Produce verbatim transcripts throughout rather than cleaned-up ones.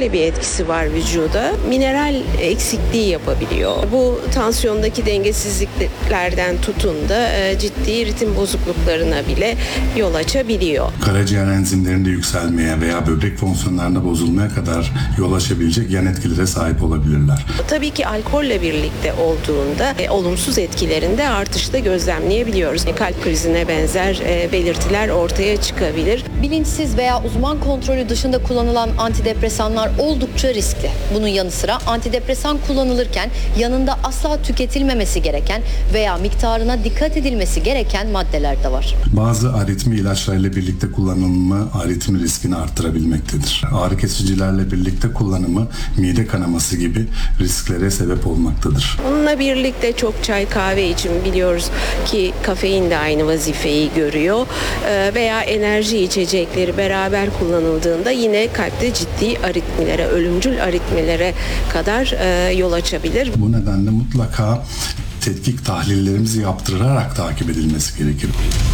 şöyle bir etkisi var vücuda. Mineral eksikliği yapabiliyor. Bu tansiyondaki dengesizliklerden tutun da ciddi ritim bozukluklarına bile yol açabiliyor. Karaciğer enzimlerinde yükselmeye veya böbrek fonksiyonlarında bozulmaya kadar yol açabilecek yan etkilere sahip olabilirler. Tabii ki alkolle birlikte olduğunda e, olumsuz etkilerinde artışta gözlemleyebiliyoruz. E, kalp krizine benzer e, belirtiler ortaya çıkabilir. Bilinçsiz veya uzman kontrolü dışında kullanılan antidepresanlar oldukça riskli. Bunun yanı sıra antidepresan kullanılırken yanında asla tüketilmemesi gereken veya miktarına dikkat edilmesi gereken maddeler de var. Bazı aritmi ilaçlarıyla birlikte kullanımı aritmi riskini arttırabilmektedir. Ağrı kesicilerle birlikte kullanımı mide kanaması gibi risklere sebep olmaktadır. Bununla birlikte çok çay kahve için biliyoruz ki kafein de aynı vazifeyi görüyor veya enerji içecekleri beraber kullanıldığında yine kalpte ciddi aritmilere, ölümcül aritmilere kadar yol açabilir. Bu nedenle mutlaka tetkik tahlillerimizi yaptırarak takip edilmesi gerekir.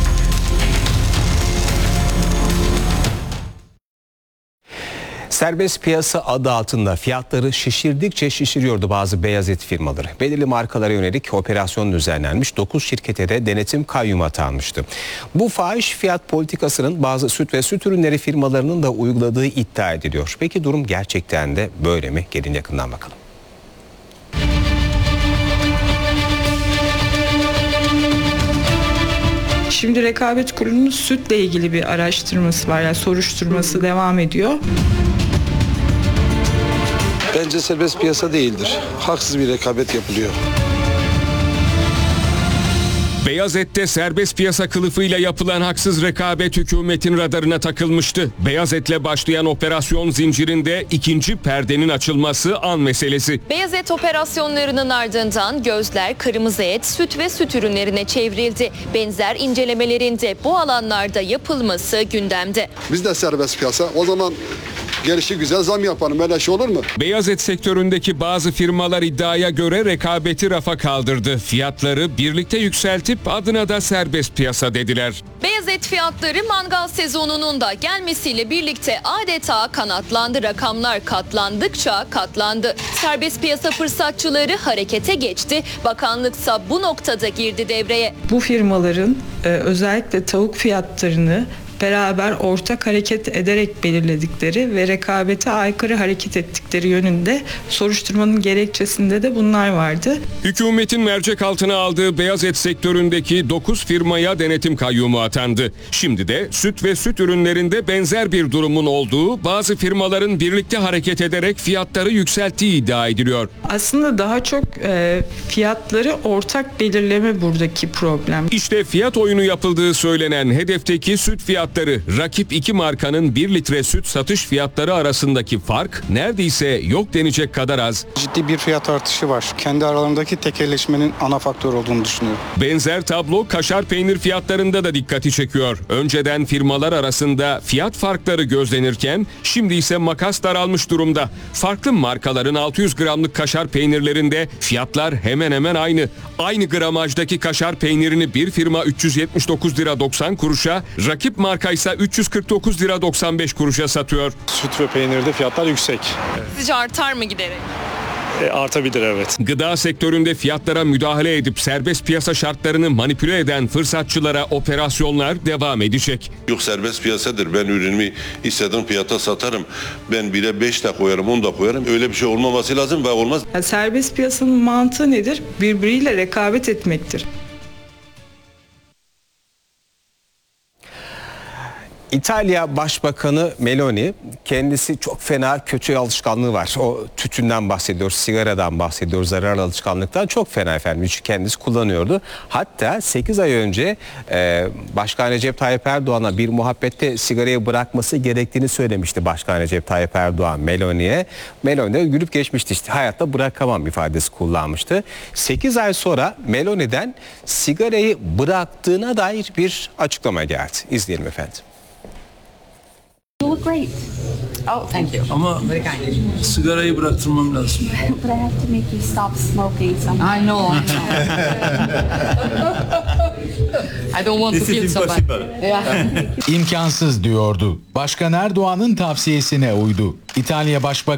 Serbest piyasa adı altında fiyatları şişirdikçe şişiriyordu bazı beyaz et firmaları. Belirli markalara yönelik operasyon düzenlenmiş, dokuz şirkete de denetim kayyumu atanmıştı. Bu fahiş fiyat politikasının bazı süt ve süt ürünleri firmalarının da uyguladığı iddia ediliyor. Peki durum gerçekten de böyle mi? Gelin yakından bakalım. Şimdi Rekabet Kurulu'nun sütle ilgili bir araştırması var, yani soruşturması devam ediyor. Bence serbest piyasa değildir. Haksız bir rekabet yapılıyor. Beyaz ette serbest piyasa kılıfıyla yapılan haksız rekabet hükümetin radarına takılmıştı. Beyaz etle başlayan operasyon zincirinde ikinci perdenin açılması an meselesi. Beyaz et operasyonlarının ardından gözler kırmızı et, süt ve süt ürünlerine çevrildi. Benzer incelemelerinde bu alanlarda yapılması gündemde. Biz de serbest piyasa, o zaman gelişi güzel zam yapalım, öyle şey olur mu? Beyaz et sektöründeki bazı firmalar iddiaya göre rekabeti rafa kaldırdı. Fiyatları birlikte yükseltip adına da serbest piyasa dediler. Beyaz et fiyatları mangal sezonunun da gelmesiyle birlikte adeta kanatlandı. Rakamlar katlandıkça katlandı. Serbest piyasa fırsatçıları harekete geçti. Bakanlıksa bu noktada girdi devreye. Bu firmaların e, özellikle tavuk fiyatlarını beraber ortak hareket ederek belirledikleri ve rekabete aykırı hareket ettikleri yönünde soruşturmanın gerekçesinde de bunlar vardı. Hükümetin mercek altına aldığı beyaz et sektöründeki dokuz firmaya denetim kayyumu atandı. Şimdi de süt ve süt ürünlerinde benzer bir durumun olduğu, bazı firmaların birlikte hareket ederek fiyatları yükselttiği iddia ediliyor. Aslında daha çok e, fiyatları ortak belirleme buradaki problem. İşte fiyat oyunu yapıldığı söylenen hedefteki süt fiyatları. Rakip iki markanın bir litre süt satış fiyatları arasındaki fark neredeyse yok denecek kadar az. Ciddi bir fiyat artışı var. Kendi aralarındaki tekelleşmenin ana faktör olduğunu düşünüyorum. Benzer tablo kaşar peynir fiyatlarında da dikkati çekiyor. Önceden firmalar arasında fiyat farkları gözlenirken şimdi ise makas daralmış durumda. Farklı markaların altı yüz gramlık kaşar peynirlerinde fiyatlar hemen hemen aynı. Aynı gramajdaki kaşar peynirini bir firma üç yüz yetmiş dokuz lira doksan kuruşa, rakip marka ise üç yüz kırk dokuz lira doksan beş kuruşa satıyor. Süt ve peynirde fiyatlar yüksek. Sizce artar mı giderek? E, artabilir evet. Gıda sektöründe fiyatlara müdahale edip serbest piyasa şartlarını manipüle eden fırsatçılara operasyonlar devam edecek. Yok, serbest piyasadır. Ben ürünümü istediğim fiyata satarım. Ben bire beş de koyarım, on da koyarım. Öyle bir şey olmaması lazım ve olmaz. Yani serbest piyasanın mantığı nedir? Birbiriyle rekabet etmektir. İtalya Başbakanı Meloni, kendisi çok fena kötü alışkanlığı var. O tütünden bahsediyoruz, sigaradan bahsediyoruz, zararlı alışkanlıktan çok fena efendim. Hiç kendisi kullanıyordu. Hatta sekiz ay önce e, Başkan Recep Tayyip Erdoğan'a bir muhabbette sigarayı bırakması gerektiğini söylemişti Başkan Recep Tayyip Erdoğan Meloni'ye. Meloni de gülüp geçmişti, işte hayatta bırakamam ifadesi kullanmıştı. sekiz ay sonra Meloni'den sigarayı bıraktığına dair bir açıklama geldi. İzleyelim efendim. You look great. Oh, thank you. Ama sigarayı bıraktırmam lazım. But I have to make you stop smoking somehow. I know, I know. I don't want to kill somebody. Yeah. İmkansız diyordu. Başkan Erdoğan'ın tavsiyesine uydu. İtalya Başbakanı